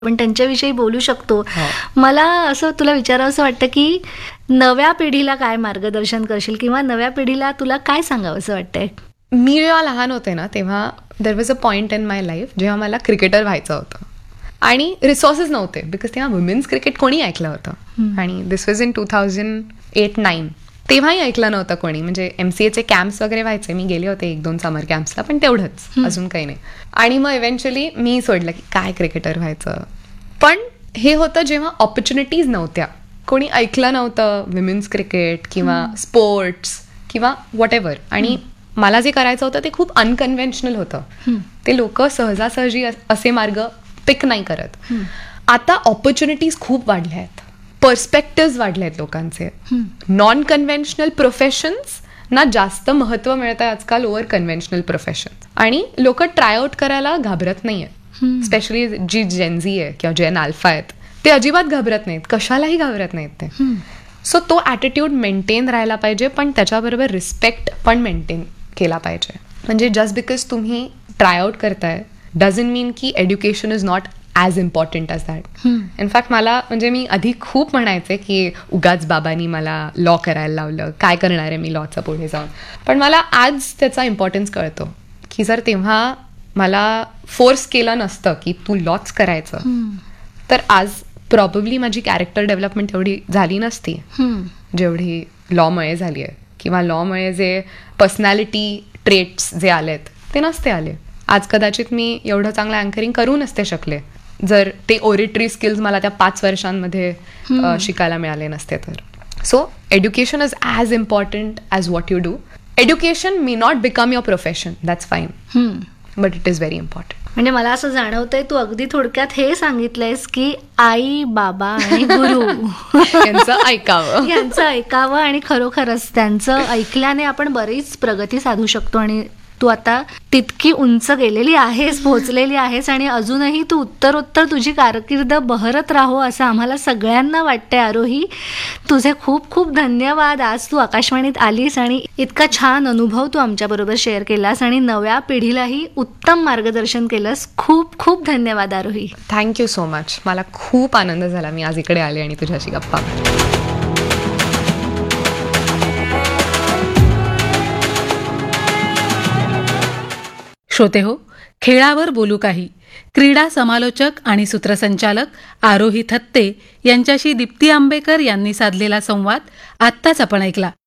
पण त्यांच्याविषयी बोलू शकतो. हो. मला असं तुला विचारावंसं वाटतं की नव्या पिढीला काय मार्गदर्शन करशील किंवा नव्या पिढीला तुला काय सांगावंसं वाटतंय? मी जेव्हा लहान होते ना तेव्हा there was a point in my life जेव्हा मला क्रिकेटर व्हायचं होतं आणि रिसोर्सेस नव्हते बिकॉज तेव्हा वुमेन्स क्रिकेट कोणी ऐकलं होतं आणि दिस वॉज इन 2008-9 तेव्हाही ऐकलं नव्हतं कोणी. म्हणजे MCAचे कॅम्प्स वगैरे व्हायचे, मी गेले होते 1-2 समर कॅम्प्सला, पण तेवढंच, अजून काही नाही. आणि मग इव्हेंच्युअली मी सोडलं की काय क्रिकेटर व्हायचं. पण हे होतं जेव्हा ऑपॉर्च्युनिटीज नव्हत्या, कोणी ऐकलं नव्हतं विमेन्स क्रिकेट किंवा स्पोर्ट्स किंवा वॉट एव्हर. आणि मला जे करायचं होतं ते खूप अनकन्व्हेन्शनल होतं. ते लोक सहजासहजी असे मार्ग पिक नाही करत. आता ऑपॉर्च्युनिटीज खूप वाढल्या आहेत, पर्स्पेक्टिव्ह वाढले आहेत लोकांचे. नॉन कन्व्हेन्शनल प्रोफेशन्स ना जास्त महत्त्व मिळत आहे आजकाल ओव्हर कन्व्हेन्शनल प्रोफेशन. आणि लोक ट्रायआउट करायला घाबरत नाही आहेत, स्पेशली जी जेनझी आहे किंवा जेन अल्फा आहेत ते अजिबात घाबरत नाहीत, कशालाही घाबरत नाहीत ते. सो तो ॲटिट्यूड मेंटेन राहायला पाहिजे, पण त्याच्याबरोबर रिस्पेक्ट पण मेंटेन केला पाहिजे. म्हणजे जस्ट बिकॉज तुम्ही ट्रायआउट करताय डझंट मीन की education is not as important as that. In fact मला म्हणजे मी आधी खूप म्हणायचे की उगाच बाबांनी मला लॉ करायला लावलं, काय करणार आहे मी लॉचं पुढे जाऊन. पण मला आज त्याचा इम्पॉर्टन्स कळतो की जर तेव्हा मला फोर्स केलं नसतं की तू लॉच करायचं तर आज प्रॉबेबली माझी कॅरेक्टर डेव्हलपमेंट एवढी झाली नसती जेवढी लॉमुळे झाली आहे, किंवा लॉमुळे जे पर्सनॅलिटी ट्रेट्स जे आलेत ते नसते आले. आज कदाचित मी एवढं चांगलं अँकरिंग करू नसते शकले जर ते ओरिटरी स्किल्स मला त्या 5 वर्षांमध्ये शिकायला मिळाले नसते तर. So education is as important as what you do. Education may not become your profession, that's fine, but it is very important. म्हणजे मला असं जाणवतंय तू अगदी थोडक्यात हे सांगितलंयस की आई, बाबा आणि गुरु यांचं ऐकावं आणि खरोखरच त्यांचं ऐकल्याने आपण बरीच प्रगती साधू शकतो. आणि तू आता तितकी उंच गेलेली आहेस, पोहोचलेली आहेस आणि अजूनही तू उत्तरोत्तर तुझी कारकीर्द बहरत राहो असं आम्हाला सगळ्यांना वाटतंय. आरोही, तुझे खूप खूप धन्यवाद. आज तू आकाशवाणीत आलीस आणि इतका छान अनुभव तू आमच्याबरोबर शेअर केलास आणि नव्या पिढीलाही उत्तम मार्गदर्शन केलंस. खूप खूप धन्यवाद आरोही. Thank you so much. मला खूप आनंद झाला मी आज इकडे आले आणि तुझ्याशी गप्पा. श्रोते हो, खेळावर बोलू काही. क्रीडा समालोचक आणि सूत्रसंचालक आरोही थत्ते यांच्याशी दीप्ती आंबेकर यांनी साधलेला संवाद आत्ताच आपण ऐकला.